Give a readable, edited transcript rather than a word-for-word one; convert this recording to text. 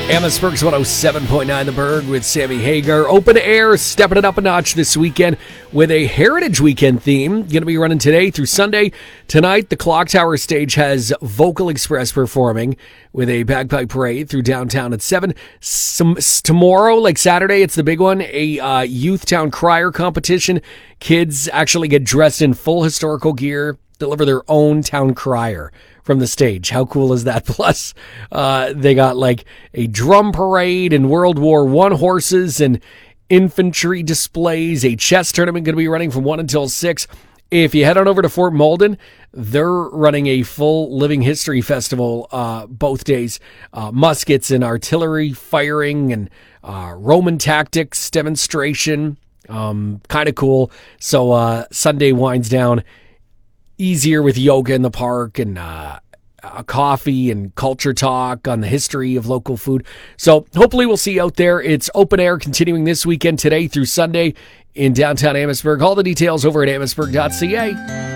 Amherstburg's 107.9 The Berg with Sammy Hagar. Open air, stepping it up a notch this weekend with a Heritage Weekend theme. Going to be running today through Sunday. Tonight, the Clock Tower stage has Vocal Express performing with a bagpipe parade through downtown at 7. Tomorrow, like Saturday, it's the big one, a Youth Town Crier competition. Kids actually get dressed in full historical gear, deliver their own town crier from the stage. How cool is that? Plus, they got like a drum parade and World War I horses and infantry displays, a chess tournament going to be running from 1 until 6. If you head on over to Fort Malden, they're running a full Living History Festival both days. Muskets and artillery firing and Roman tactics demonstration. Kind of cool. So Sunday winds down easier with yoga in the park and a coffee and culture talk on the history of local food. So hopefully we'll see you out there. It's open air continuing this weekend today through Sunday in downtown Amherstburg. All the details over at amherstburg.ca.